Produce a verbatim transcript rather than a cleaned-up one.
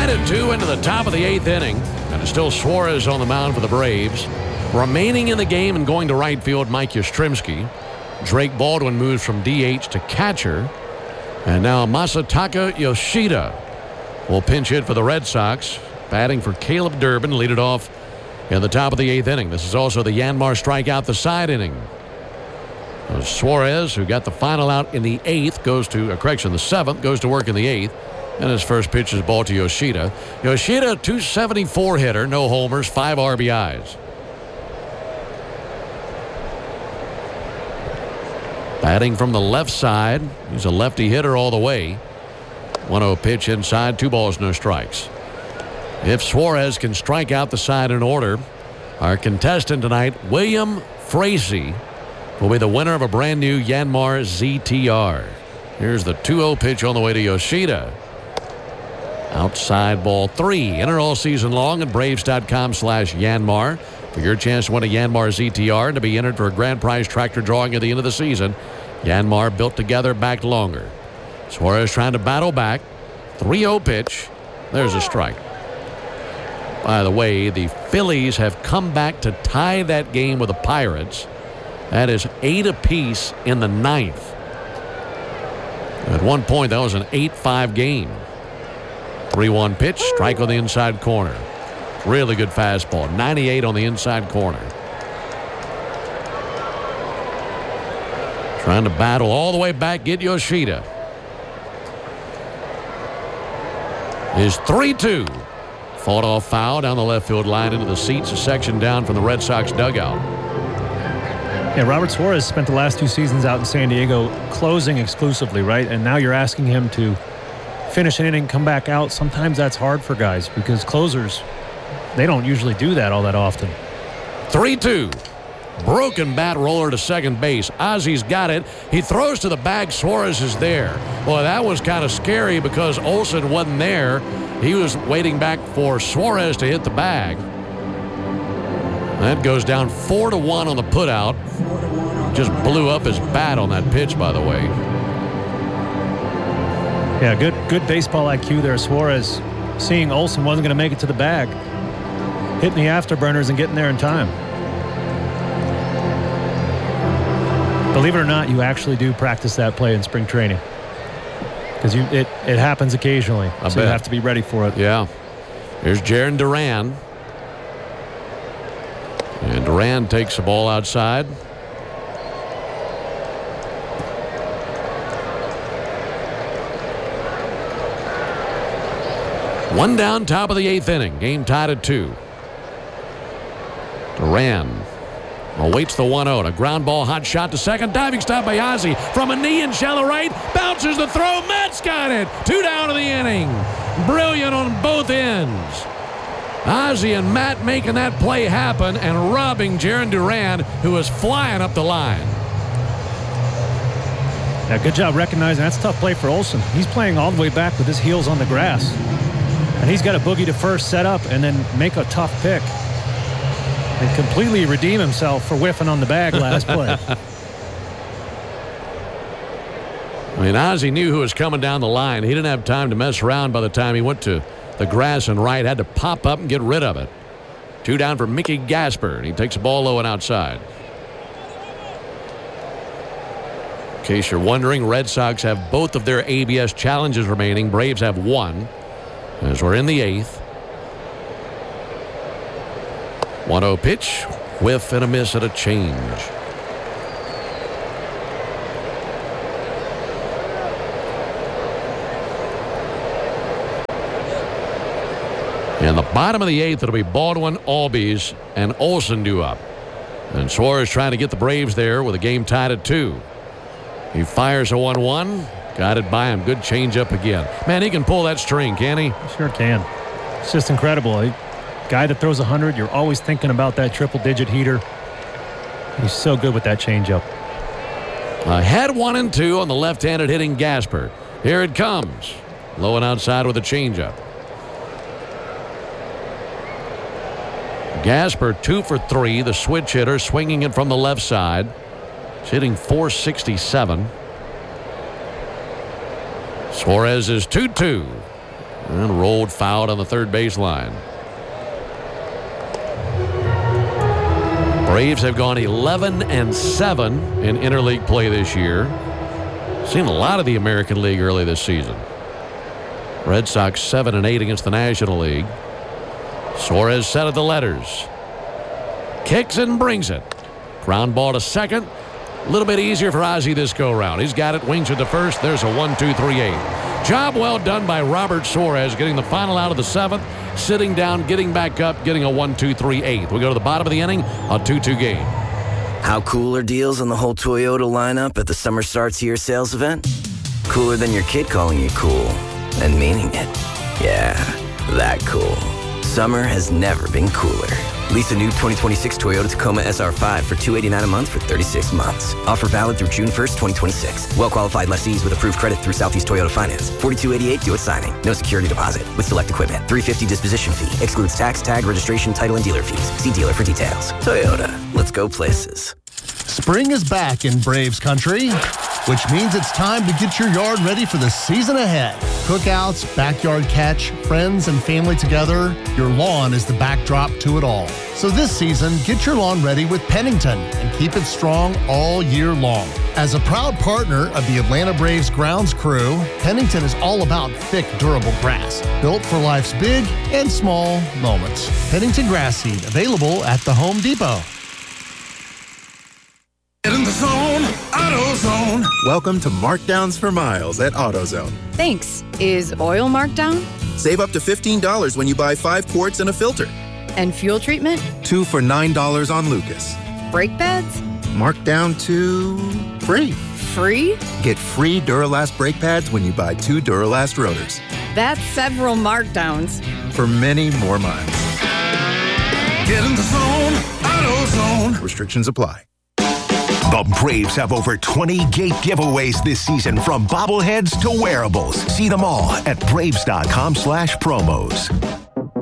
Tied at two into the top of the eighth inning. And it's still Suarez on the mound for the Braves. Remaining in the game and going to right field, Mike Yastrzemski. Drake Baldwin moves from D H to catcher. And now Masataka Yoshida will pinch hit for the Red Sox. Batting for Caleb Durbin, lead it off in the top of the eighth inning. This is also the Yanmar strikeout the side inning. Suarez, who got the final out in the eighth, goes to, a correction, the seventh, goes to work in the eighth. And his first pitch is ball to Yoshida. Yoshida, two seventy-four hitter, no homers, five R B Is. Batting from the left side. He's a lefty hitter all the way. one oh pitch inside, two balls, no strikes. If Suarez can strike out the side in order, our contestant tonight, William Frazee, will be the winner of a brand new Yanmar Z T R. Here's the two oh pitch on the way to Yoshida. Outside ball three. Enter all season long at Braves.com slash Yanmar for your chance to win a Yanmar Z T R and to be entered for a grand prize tractor drawing at the end of the season. Yanmar built together, backed longer. Suarez trying to battle back. three oh pitch. There's a strike. By the way, the Phillies have come back to tie that game with the Pirates. That is eight apiece in the ninth. At one point, that was an eight five game. three one pitch, strike on the inside corner. Really good fastball. ninety-eight on the inside corner. Trying to battle all the way back, get Yoshida. Is three two. Fought off foul down the left field line into the seats, a section down from the Red Sox dugout. Yeah, Robert Suarez spent the last two seasons out in San Diego closing exclusively, right? And now you're asking him to finish an inning, come back out. Sometimes that's hard for guys because closers, they don't usually do that all that often. three two. Broken bat roller to second base. Ozzy's got it. He throws to the bag. Suarez is there. Well, that was kind of scary because Olson wasn't there. He was waiting back for Suarez to hit the bag. That goes down four to one on the putout. Just blew up his bat on that pitch, by the way. Yeah, good good baseball I Q there. Suarez seeing Olson wasn't going to make it to the bag, hitting the afterburners and getting there in time. Believe it or not, you actually do practice that play in spring training because you it it happens occasionally. I so bet. You have to be ready for it. Yeah. Here's Jarren Duran. And Duran takes the ball outside. One down, top of the eighth inning. Game tied at two. Duran awaits the one oh. A ground ball, hot shot to second. Diving stop by Ozzy from a knee in shallow right. Bounces the throw. Matt's got it. Two down of the inning. Brilliant on both ends. Ozzy and Matt making that play happen and robbing Jarren Duran, who was flying up the line. Yeah, good job recognizing that's a tough play for Olson. He's playing all the way back with his heels on the grass. And he's got a boogie to first set up and then make a tough pick. And completely redeem himself for whiffing on the bag last play. I mean, Ozzy knew who was coming down the line. He didn't have time to mess around by the time he went to the grass and right. Had to pop up and get rid of it. Two down for Mickey Gasper, and he takes the ball low and outside. In case you're wondering, Red Sox have both of their A B S challenges remaining. Braves have one, as we're in the eighth. one oh pitch, whiff and a miss at a change. In the bottom of the eighth, it'll be Baldwin, Albies, and Olson due up. And Suarez trying to get the Braves there with a game tied at two. He fires a one one. Got it by him. Good changeup again. Man, he can pull that string, can he? Sure can. It's just incredible. He, guy that throws one hundred, you're always thinking about that triple-digit heater. He's so good with that changeup. Ahead one and two on the left-handed hitting Gasper. Here it comes. Low and outside with a changeup. Gasper two for three, the switch hitter, swinging it from the left side. He's hitting four sixty-seven. Suarez is two two. And rolled fouled on the third baseline. Braves have gone eleven and seven in interleague play this year. Seen a lot of the American League early this season. Red Sox seven and eight against the National League. Suarez set of the letters. Kicks and brings it. Ground ball to second. A little bit easier for Ozzie this go-round. He's got it, wings it to first. There's a one two three eight. Job well done by Robert Suarez, getting the final out of the seventh, sitting down, getting back up, getting a one two three eight. We go to the bottom of the inning, a two two game. How cool are deals on the whole Toyota lineup at the Summer Starts Here sales event? Cooler than your kid calling you cool and meaning it. Yeah, that cool. Summer has never been cooler. Lease a new twenty twenty-six Toyota Tacoma S R five for two hundred eighty-nine dollars a month for thirty-six months. Offer valid through June first, twenty twenty-six. Well-qualified lessees with approved credit through Southeast Toyota Finance. forty-two eighty-eight due at signing. No security deposit. With select equipment. three hundred fifty dollars disposition fee. Excludes tax, tag, registration, title, and dealer fees. See dealer for details. Toyota. Let's go places. Spring is back in Braves country, which means it's time to get your yard ready for the season ahead. Cookouts, backyard catch, friends and family together, your lawn is the backdrop to it all. So this season, get your lawn ready with Pennington and keep it strong all year long. As a proud partner of the Atlanta Braves grounds crew, Pennington is all about thick, durable grass, built for life's big and small moments. Pennington grass seed, available at the Home Depot. Get in the zone, AutoZone. Welcome to Markdowns for Miles at AutoZone. Thanks. Is oil marked down? Save up to fifteen dollars when you buy five quarts and a filter. And fuel treatment? Two for nine dollars on Lucas. Brake pads? Marked down to free. Free? Get free Duralast brake pads when you buy two Duralast rotors. That's several markdowns. For many more miles. Get in the zone, AutoZone. Restrictions apply. The Braves have over twenty gate giveaways this season, from bobbleheads to wearables. See them all at braves.com slash promos.